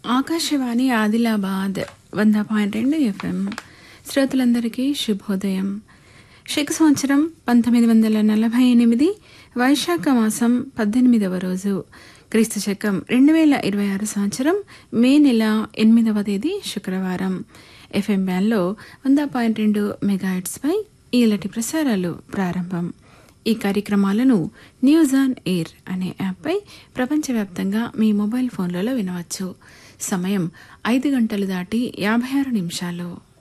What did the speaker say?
Akashvani Adilabad 100.2 FM. శ్రోతలందరికీ శుభోదయం. శక సంవత్సరం 1948 వైశాఖ మాసం 18వ రోజు, క్రీస్తు శకం 2026 సంవత్సరం మే నెల 8వ తేదీ శుక్రవారం. FM బ్యాండ్లో 100.2 మెగాహెర్ట్జ్ పై ఈలటి ప్రసారాలు ప్రారంభం. ఈ కార్యక్రమాలను న్యూస్ ఆన్ ఎయిర్ అనే యాప్పై ప్రపంచవ్యాప్తంగా మీ మొబైల్ ఫోన్లలో వినవచ్చు. సమయం 5 గంటలు దాటి 56 నిమిషాలు.